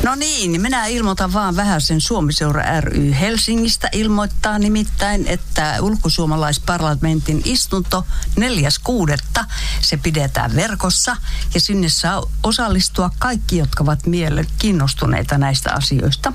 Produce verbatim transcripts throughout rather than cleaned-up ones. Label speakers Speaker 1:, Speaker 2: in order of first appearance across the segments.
Speaker 1: No niin, minä ilmoitan vaan vähän sen Suomi-seura ry Helsingistä ilmoittaa nimittäin, että ulkosuomalaisparlamentin istunto neljäs kuudetta se pidetään verkossa ja sinne saa osallistua kaikki, jotka ovat mieleen kiinnostuneita näistä asioista.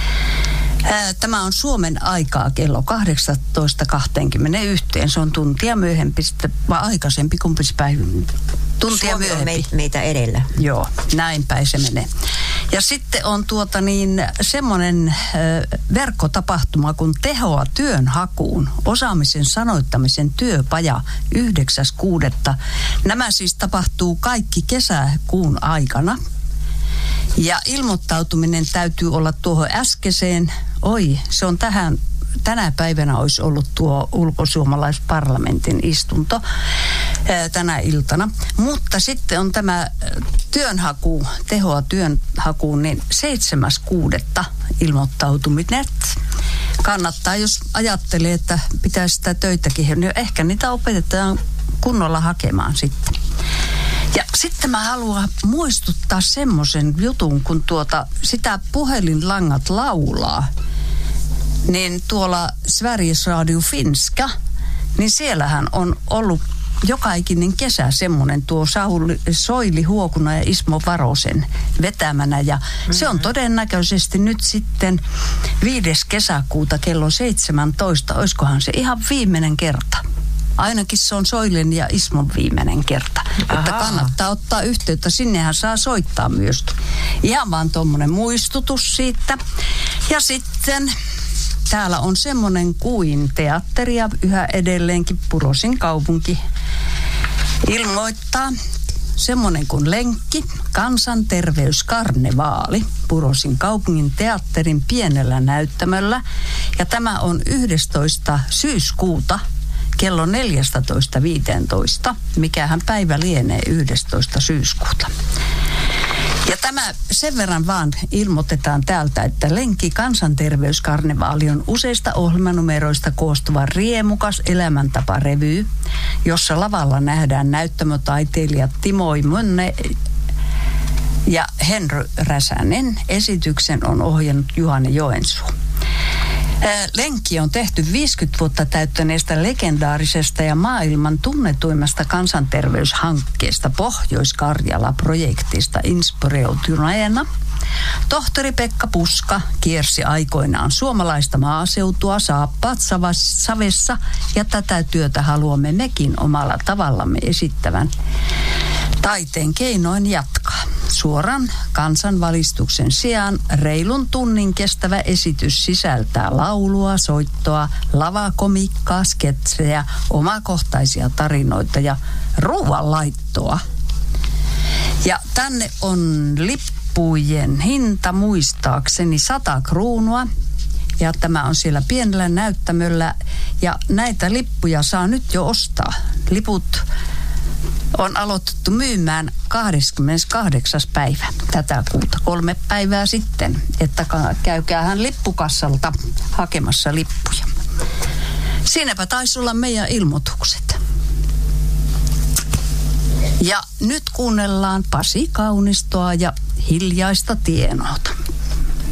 Speaker 1: Tämä on Suomen aikaa kello kahdeksantoista kaksikymmentäyksi. Se on tuntia myöhempi, vai aikaisempi, kumpi päivä? Tuntia
Speaker 2: Suomi
Speaker 1: myöhempi.
Speaker 2: on meitä edellä.
Speaker 1: Joo, näin päin se menee. Ja sitten on tuota niin semmoinen äh, verkkotapahtuma kuin Tehoa työnhakuun, osaamisen sanoittamisen työpaja yhdeksäs kuudetta. Nämä siis tapahtuu kaikki kesäkuun aikana. Ja ilmoittautuminen täytyy olla tuohon äskeiseen. Oi, se on tähän, tänä päivänä olisi ollut tuo ulkosuomalaisparlamentin istunto ää, tänä iltana. Mutta sitten on tämä työnhaku, tehoa työnhakuun, niin seitsemäs kuudetta ilmoittautuminen. Kannattaa, jos ajattelee, että pitäisi sitä töitäkin, niin ehkä niitä opetetaan kunnolla hakemaan sitten. Ja sitten mä haluan muistuttaa semmoisen jutun, kun tuota, sitä puhelinlangat laulaa, niin tuolla Sveriges Radio Finska, niin siellähän on ollut joka ikinen kesä semmoinen tuo Sauli, Soili Huokuna ja Ismo Varosen vetämänä. Ja mm-hmm. se on todennäköisesti nyt sitten viides kesäkuuta kello seitsemäntoista. Oiskohan se ihan viimeinen kerta? Ainakin se on Soilen ja Ismon viimeinen kerta. Aha. Että kannattaa ottaa yhteyttä. Sinnehän saa soittaa myöskin. Ihan vaan tommonen muistutus siitä. Ja sitten täällä on semmoinen kuin teatteria yhä edelleenkin Purosin kaupunki ilmoittaa. Semmoinen kuin Lenkki, kansanterveyskarnevaali Purosin kaupungin teatterin pienellä näyttämöllä. Ja tämä on yhdestoista syyskuuta. Kello neljätoista viisitoista, mikähän päivä lienee yhdestoista syyskuuta. Ja tämä sen verran vaan ilmoitetaan täältä, että Lenkki kansanterveyskarnevaali on useista ohjelmanumeroista koostuva riemukas elämäntapa-revy, jossa lavalla nähdään näyttämötaiteilijat Timo Mönne ja Henry Räsänen. Esityksen on ohjannut Juhani Joensuu. Lenkki on tehty viisikymmentä vuotta täyttäneestä legendaarisesta ja maailman tunnetuimmasta kansanterveyshankkeesta Pohjois-Karjala-projektista inspiroituneena. Tohtori Pekka Puska kiersi aikoinaan suomalaista maaseutua saappaat savessa ja tätä työtä haluamme mekin omalla tavallamme esittävän taiteen keinoin jatkaa. Suoran kansanvalistuksen sijaan reilun tunnin kestävä esitys sisältää laulua, soittoa, lavakomikkaa, sketsejä, omakohtaisia tarinoita ja ruoanlaittoa. Ja tänne on lippujen hinta muistaakseni sata kruunua. Ja tämä on siellä pienellä näyttämöllä. Ja näitä lippuja saa nyt jo ostaa. Liput on aloitettu myymään kahdeskymmeneskahdeksas päivä tätä kuuta, kolme päivää sitten. Että käykäähän lippukassalta hakemassa lippuja. Siinäpä taisi olla meidän ilmoitukset. Ja nyt kuunnellaan Pasi Kaunistoa ja Hiljaista tienoota.